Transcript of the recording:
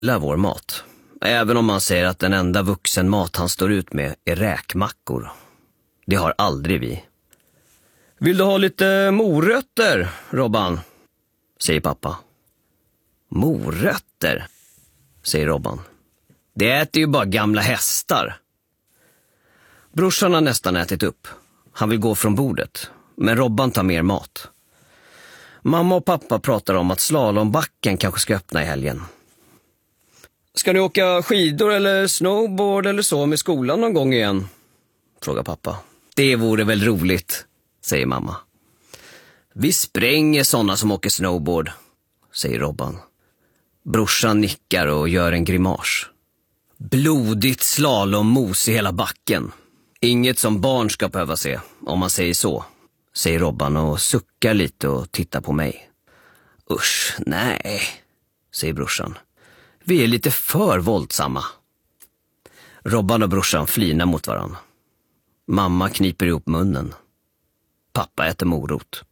gillar vår mat. Även om man säger att den enda vuxen mat han står ut med är räkmackor. Det har aldrig vi. Vill du ha lite morötter, Robban? Säger pappa. Morötter, säger Robban. Det äter ju bara gamla hästar. Brorsan har nästan ätit upp. Han vill gå från bordet. Men Robban tar mer mat. Mamma och pappa pratar om att slalombacken kanske ska öppna i helgen. Ska ni åka skidor eller snowboard eller så med skolan någon gång igen? Frågar pappa. Det vore väl roligt, säger mamma. Vi spränger sådana som åker snowboard, säger Robban. Brorsan nickar och gör en grimas. Blodigt slalommos i hela backen. Inget som barn ska behöva se, om man säger så, säger Robban och suckar lite och tittar på mig. Usch, nej, säger brorsan. Vi är lite för våldsamma. Robban och brorsan flinar mot varann. Mamma kniper ihop munnen. Pappa äter morot.